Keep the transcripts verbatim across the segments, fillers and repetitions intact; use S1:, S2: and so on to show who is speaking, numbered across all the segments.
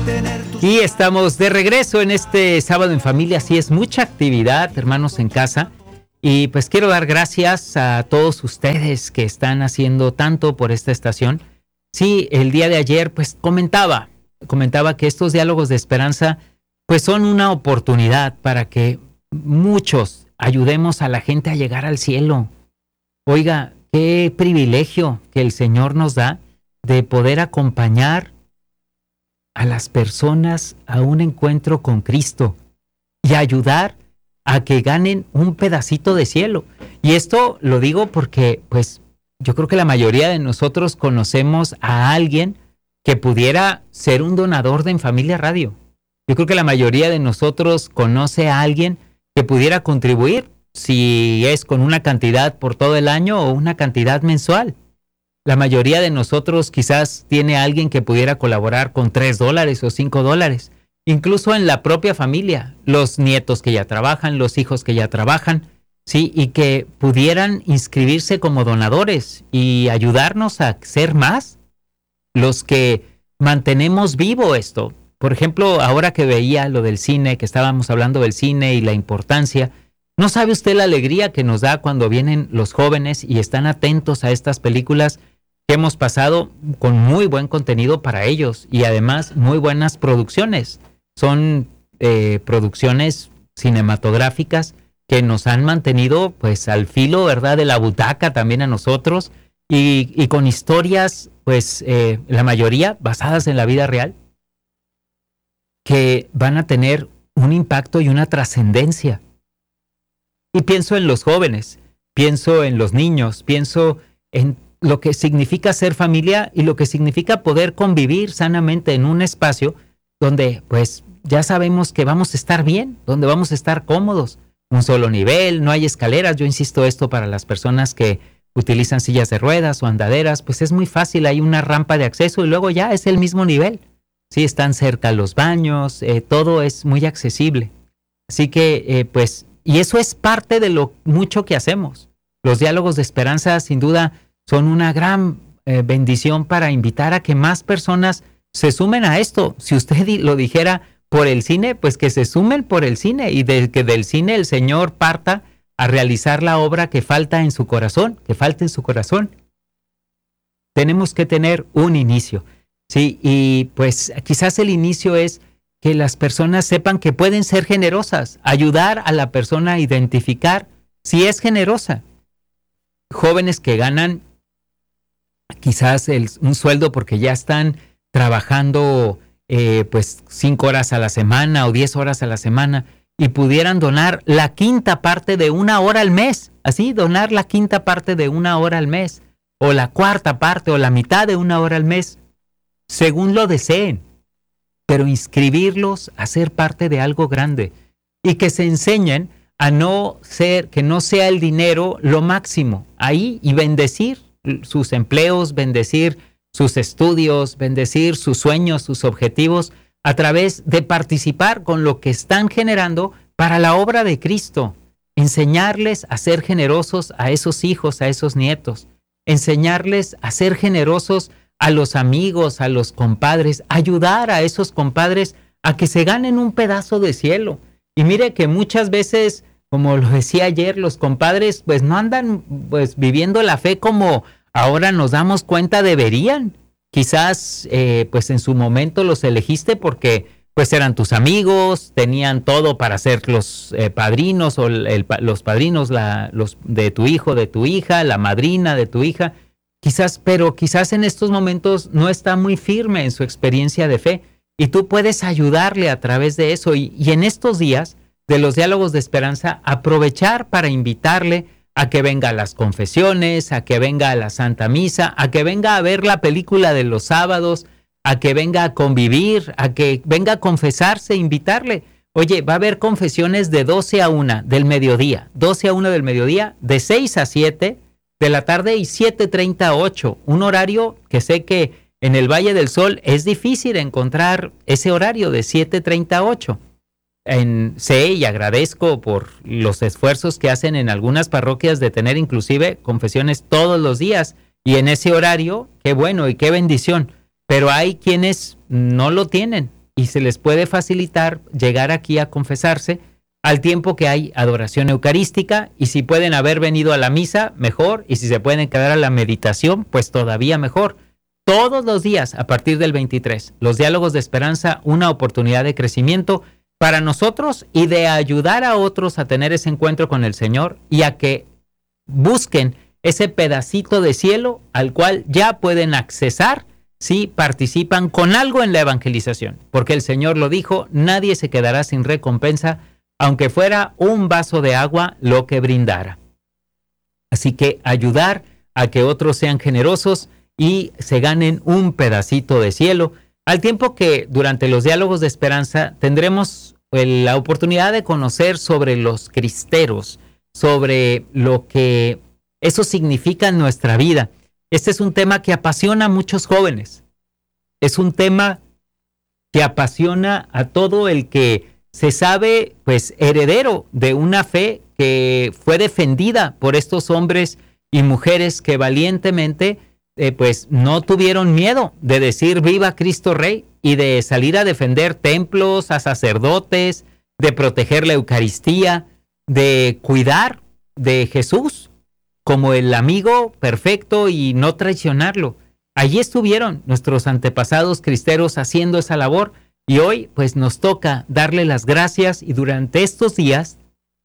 S1: Y estamos de regreso en este sábado en familia. Así es, mucha actividad, hermanos, en casa. Y pues quiero dar gracias a todos ustedes que están haciendo tanto por esta estación. Sí, el día de ayer pues comentaba, comentaba que estos diálogos de esperanza pues son una oportunidad para que muchos ayudemos a la gente a llegar al cielo. Oiga, qué privilegio que el Señor nos da de poder acompañar a las personas a un encuentro con Cristo y ayudar a que ganen un pedacito de cielo. Y esto lo digo porque, pues, yo creo que la mayoría de nosotros conocemos a alguien que pudiera ser un donador de En Familia Radio. Yo creo que la mayoría de nosotros conoce a alguien que pudiera contribuir, si es con una cantidad por todo el año o una cantidad mensual. La mayoría de nosotros quizás tiene a alguien que pudiera colaborar con tres dólares o cinco dólares. Incluso en la propia familia, los nietos que ya trabajan, los hijos que ya trabajan, sí, y que pudieran inscribirse como donadores y ayudarnos a ser más los que mantenemos vivo esto. Por ejemplo, ahora que veía lo del cine, que estábamos hablando del cine y la importancia, ¿no sabe usted la alegría que nos da cuando vienen los jóvenes y están atentos a estas películas que hemos pasado con muy buen contenido para ellos y además muy buenas producciones? Son eh, producciones cinematográficas que nos han mantenido pues al filo, ¿verdad?, de la butaca también a nosotros y, y con historias, pues eh, la mayoría basadas en la vida real, que van a tener un impacto y una trascendencia. Y pienso en los jóvenes, pienso en los niños, pienso en lo que significa ser familia y lo que significa poder convivir sanamente en un espacio donde pues ya sabemos que vamos a estar bien, donde vamos a estar cómodos, un solo nivel, no hay escaleras. Yo insisto esto para las personas que utilizan sillas de ruedas o andaderas, pues es muy fácil, hay una rampa de acceso y luego ya es el mismo nivel. Sí, están cerca los baños, eh, todo es muy accesible. Así que eh, pues, y eso es parte de lo mucho que hacemos. Los diálogos de esperanza sin duda son una gran eh, bendición para invitar a que más personas se sumen a esto. Si usted lo dijera por el cine, pues que se sumen por el cine y de que del cine el Señor parta a realizar la obra que falta en su corazón, que falta en su corazón. Tenemos que tener un inicio, sí, y pues quizás el inicio es que las personas sepan que pueden ser generosas, ayudar a la persona a identificar si es generosa. Jóvenes que ganan quizás el, un sueldo porque ya están trabajando eh, pues cinco horas a la semana o diez horas a la semana y pudieran donar la quinta parte de una hora al mes, así, donar la quinta parte de una hora al mes o la cuarta parte o la mitad de una hora al mes, según lo deseen, pero inscribirlos a ser parte de algo grande y que se enseñen a no ser, que no sea el dinero lo máximo ahí y bendecir sus empleos, bendecir sus estudios, bendecir sus sueños, sus objetivos a través de participar con lo que están generando para la obra de Cristo. Enseñarles a ser generosos a esos hijos, a esos nietos. Enseñarles a ser generosos a los amigos, a los compadres. Ayudar a esos compadres a que se ganen un pedazo de cielo. Y mire que muchas veces, como lo decía ayer, los compadres pues no andan pues viviendo la fe como ahora nos damos cuenta deberían. Quizás eh, pues en su momento los elegiste porque pues eran tus amigos, tenían todo para ser los eh, padrinos o el, el, los padrinos la, los, de tu hijo, de tu hija, la madrina de tu hija. Quizás, pero quizás en estos momentos no está muy firme en su experiencia de fe y tú puedes ayudarle a través de eso. Y, y en estos días de los diálogos de esperanza, aprovechar para invitarle a que venga a las confesiones, a que venga a la Santa Misa, a que venga a ver la película de los sábados, a que venga a convivir, a que venga a confesarse, invitarle. Oye, va a haber confesiones de doce a una del mediodía, doce a una del mediodía, de seis a siete de la tarde y siete treinta a ocho, un horario que sé que en el Valle del Sol es difícil encontrar ese horario de siete treinta a ocho. En, sé y agradezco por los esfuerzos que hacen en algunas parroquias de tener inclusive confesiones todos los días y en ese horario, qué bueno y qué bendición, pero hay quienes no lo tienen y se les puede facilitar llegar aquí a confesarse al tiempo que hay adoración eucarística, y si pueden haber venido a la misa, mejor, y si se pueden quedar a la meditación, pues todavía mejor. Todos los días a partir del veintitrés, los diálogos de esperanza, una oportunidad de crecimiento para nosotros y de ayudar a otros a tener ese encuentro con el Señor y a que busquen ese pedacito de cielo al cual ya pueden accesar si participan con algo en la evangelización, porque el Señor lo dijo, nadie se quedará sin recompensa, aunque fuera un vaso de agua lo que brindara. Así que ayudar a que otros sean generosos y se ganen un pedacito de cielo, al tiempo que durante los diálogos de esperanza tendremos la oportunidad de conocer sobre los cristeros, sobre lo que eso significa en nuestra vida. Este es un tema que apasiona a muchos jóvenes. Es un tema que apasiona a todo el que se sabe, pues, heredero de una fe que fue defendida por estos hombres y mujeres que valientemente, eh, pues, no tuvieron miedo de decir viva Cristo Rey y de salir a defender templos, a sacerdotes, de proteger la Eucaristía, de cuidar de Jesús como el amigo perfecto y no traicionarlo. Allí estuvieron nuestros antepasados cristeros haciendo esa labor y hoy pues nos toca darle las gracias y durante estos días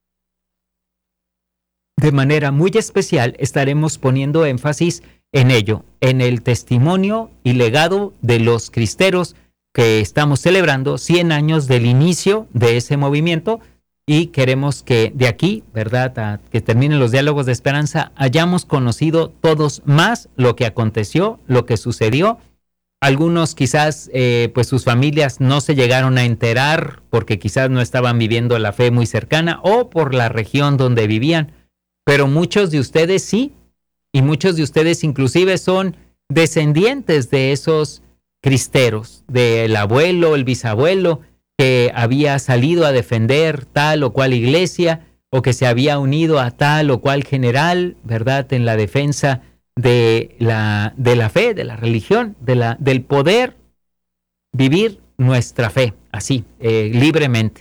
S1: de manera muy especial estaremos poniendo énfasis en ello, en el testimonio y legado de los cristeros que estamos celebrando cien años del inicio de ese movimiento. Y queremos que de aquí, ¿verdad?, a que terminen los diálogos de esperanza, hayamos conocido todos más lo que aconteció, lo que sucedió. Algunos quizás, eh, pues sus familias no se llegaron a enterar porque quizás no estaban viviendo la fe muy cercana o por la región donde vivían. Pero muchos de ustedes sí, y muchos de ustedes inclusive son descendientes de esos cristeros, del abuelo, el bisabuelo, que había salido a defender tal o cual iglesia o que se había unido a tal o cual general, ¿verdad?, en la defensa de la, de la fe, de la religión, de la, del poder vivir nuestra fe así, eh, libremente,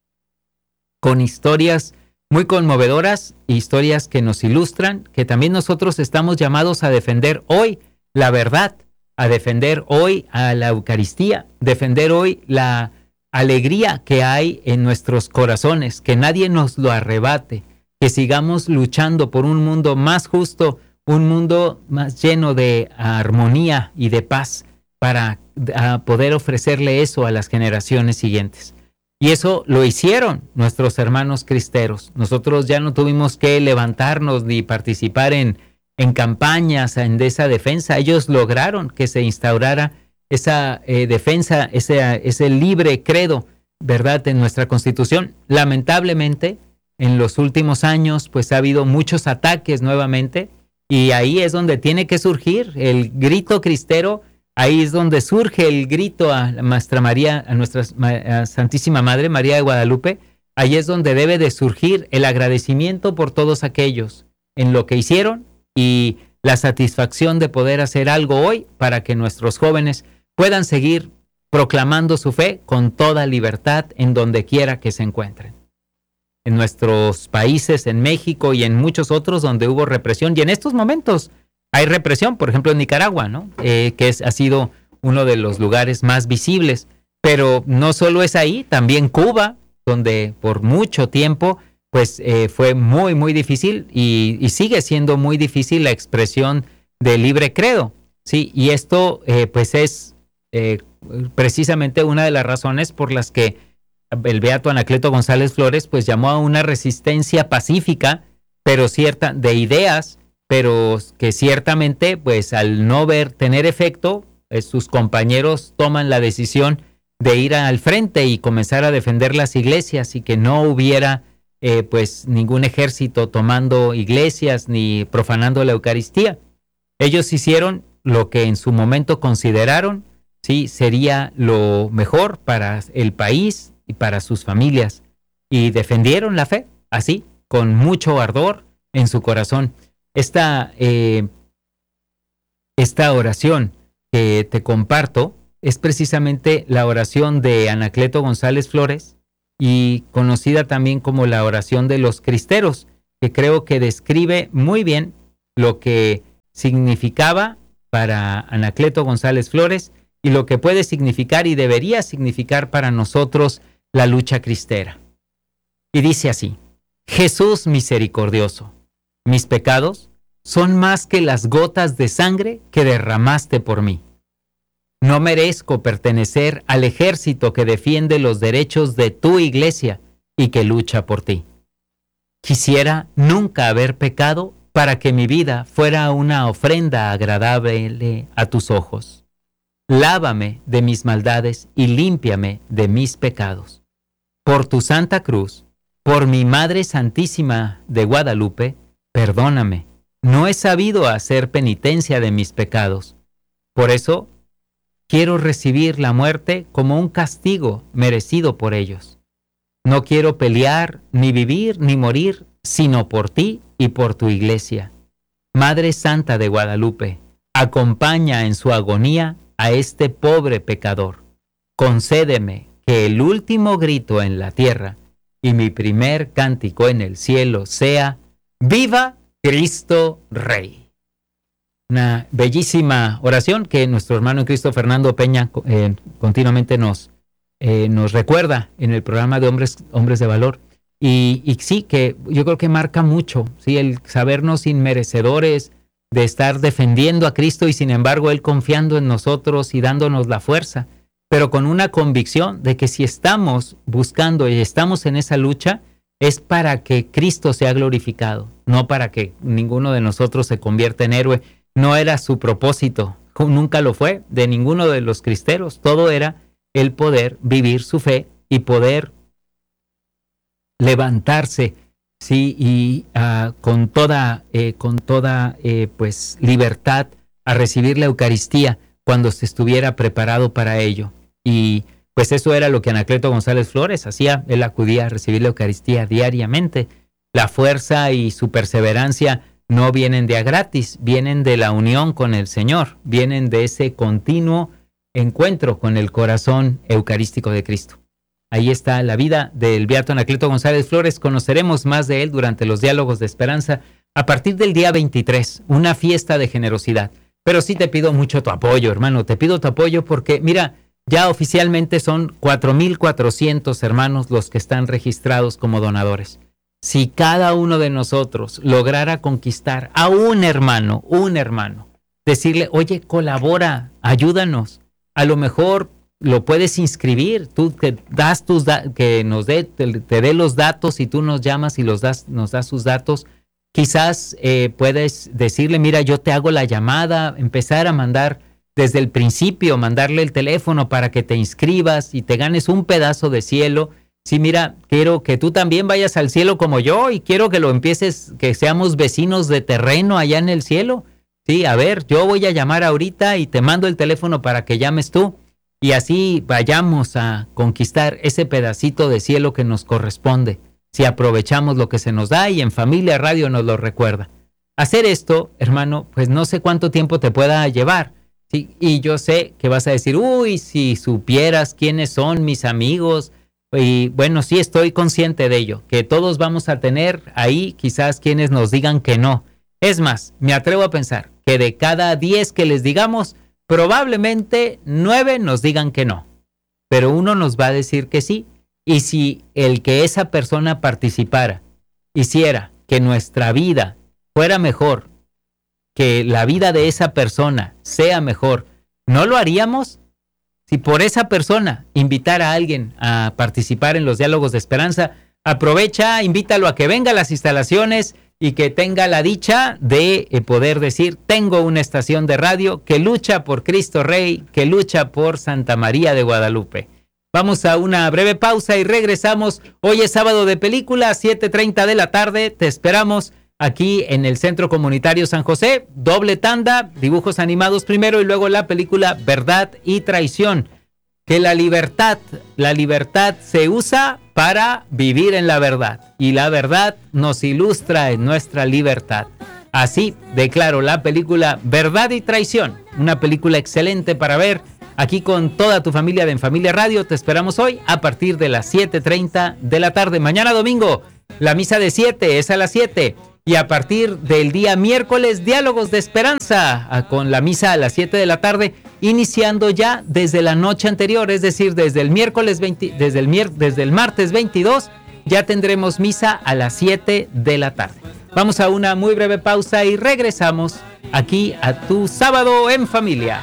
S1: con historias muy conmovedoras, historias que nos ilustran, que también nosotros estamos llamados a defender hoy la verdad, a defender hoy a la Eucaristía, defender hoy la alegría que hay en nuestros corazones, que nadie nos lo arrebate, que sigamos luchando por un mundo más justo, un mundo más lleno de armonía y de paz para poder ofrecerle eso a las generaciones siguientes. Y eso lo hicieron nuestros hermanos cristeros. Nosotros ya no tuvimos que levantarnos ni participar en, en campañas en esa defensa. Ellos lograron que se instaurara esa eh, defensa, ese, ese libre credo, ¿verdad?, en nuestra Constitución. Lamentablemente, en los últimos años, pues ha habido muchos ataques nuevamente, y ahí es donde tiene que surgir el grito cristero, ahí es donde surge el grito a nuestra María, a nuestra a Santísima Madre, María de Guadalupe, ahí es donde debe de surgir el agradecimiento por todos aquellos en lo que hicieron y la satisfacción de poder hacer algo hoy para que nuestros jóvenes puedan seguir proclamando su fe con toda libertad en donde quiera que se encuentren. En nuestros países, en México y en muchos otros donde hubo represión, y en estos momentos hay represión, por ejemplo en Nicaragua, ¿no? Eh, que es, ha sido uno de los lugares más visibles, pero no solo es ahí, también Cuba, donde por mucho tiempo pues eh, fue muy, muy difícil y, y sigue siendo muy difícil la expresión del libre credo, ¿sí? Y esto eh, pues es Eh, precisamente una de las razones por las que el beato Anacleto González Flores pues llamó a una resistencia pacífica, pero cierta, de ideas, pero que ciertamente pues al no ver tener efecto, eh, sus compañeros toman la decisión de ir al frente y comenzar a defender las iglesias y que no hubiera eh, pues ningún ejército tomando iglesias ni profanando la Eucaristía. Ellos hicieron lo que en su momento consideraron sí sería lo mejor para el país y para sus familias, y defendieron la fe así, con mucho ardor en su corazón. Esta, eh, esta oración que te comparto es precisamente la oración de Anacleto González Flores, y conocida también como la oración de los cristeros, que creo que describe muy bien lo que significaba para Anacleto González Flores y lo que puede significar y debería significar para nosotros la lucha cristera. Y dice así: Jesús misericordioso, mis pecados son más que las gotas de sangre que derramaste por mí. No merezco pertenecer al ejército que defiende los derechos de tu iglesia y que lucha por ti. Quisiera nunca haber pecado para que mi vida fuera una ofrenda agradable a tus ojos. Lávame de mis maldades y límpiame de mis pecados. Por tu santa cruz, por mi Madre Santísima de Guadalupe, perdóname. No he sabido hacer penitencia de mis pecados. Por eso, quiero recibir la muerte como un castigo merecido por ellos. No quiero pelear, ni vivir, ni morir, sino por ti y por tu iglesia. Madre Santa de Guadalupe, acompaña en su agonía a este pobre pecador. Concédeme que el último grito en la tierra y mi primer cántico en el cielo sea: ¡Viva Cristo Rey! Una bellísima oración que nuestro hermano en Cristo Fernando Peña eh, continuamente nos, eh, nos recuerda en el programa de Hombres, Hombres de Valor. Y, y sí, que yo creo que marca mucho, ¿sí? El sabernos inmerecedores de estar defendiendo a Cristo y sin embargo Él confiando en nosotros y dándonos la fuerza, pero con una convicción de que si estamos buscando y estamos en esa lucha, es para que Cristo sea glorificado, no para que ninguno de nosotros se convierta en héroe. No era su propósito, nunca lo fue, de ninguno de los cristeros. Todo era el poder vivir su fe y poder levantarse, sí, y uh, con toda, eh, con toda eh, pues, libertad a recibir la Eucaristía cuando se estuviera preparado para ello. Y pues eso era lo que Anacleto González Flores hacía. Él acudía a recibir la Eucaristía diariamente. La fuerza y su perseverancia no vienen de a gratis, vienen de la unión con el Señor, vienen de ese continuo encuentro con el corazón eucarístico de Cristo. Ahí está la vida del beato Anacleto González Flores. Conoceremos más de él durante los diálogos de esperanza a partir del día veintitrés, una fiesta de generosidad. Pero sí te pido mucho tu apoyo, hermano, te pido tu apoyo porque, mira, ya oficialmente son cuatro mil cuatrocientos hermanos los que están registrados como donadores. Si cada uno de nosotros lograra conquistar a un hermano, un hermano, decirle, oye, colabora, ayúdanos, a lo mejor lo puedes inscribir, tú te das tus da- que nos dé, te, te dé los datos y tú nos llamas y los das, nos das sus datos. Quizás eh, puedes decirle, mira, yo te hago la llamada, empezar a mandar desde el principio, mandarle el teléfono para que te inscribas y te ganes un pedazo de cielo. Sí, mira, quiero que tú también vayas al cielo como yo y quiero que lo empieces, que seamos vecinos de terreno allá en el cielo. Sí, a ver, yo voy a llamar ahorita y te mando el teléfono para que llames tú y así vayamos a conquistar ese pedacito de cielo que nos corresponde, si aprovechamos lo que se nos da y en Familia Radio nos lo recuerda. Hacer esto, hermano, pues no sé cuánto tiempo te pueda llevar, ¿sí? Y yo sé que vas a decir, uy, si supieras quiénes son mis amigos. Y bueno, sí estoy consciente de ello, que todos vamos a tener ahí quizás quienes nos digan que no. Es más, me atrevo a pensar que de cada diez que les digamos, probablemente nueve nos digan que no. Pero uno nos va a decir que sí. Y si el que esa persona participara hiciera que nuestra vida fuera mejor, que la vida de esa persona sea mejor, ¿no lo haríamos? Si por esa persona invitara a alguien a participar en los diálogos de esperanza, aprovecha, invítalo a que venga a las instalaciones y que tenga la dicha de poder decir, tengo una estación de radio que lucha por Cristo Rey, que lucha por Santa María de Guadalupe. Vamos a una breve pausa y regresamos. Hoy es sábado de película, siete treinta de la tarde. Te esperamos aquí en el Centro Comunitario San José, doble tanda, dibujos animados primero y luego la película Verdad y Traición. Que la libertad, la libertad se usa para vivir en la verdad y la verdad nos ilustra en nuestra libertad. Así declaro la película Verdad y Traición, una película excelente para ver aquí con toda tu familia de En Familia Radio. Te esperamos hoy a partir de las siete treinta de la tarde. Mañana domingo, la misa de siete es a las siete. Y a partir del día miércoles, Diálogos de Esperanza, con la misa a las siete de la tarde, iniciando ya desde la noche anterior, es decir, desde el miércoles veinte, desde el, mier, desde el martes veintidós, ya tendremos misa a las siete de la tarde. Vamos a una muy breve pausa y regresamos aquí a tu Sábado en Familia.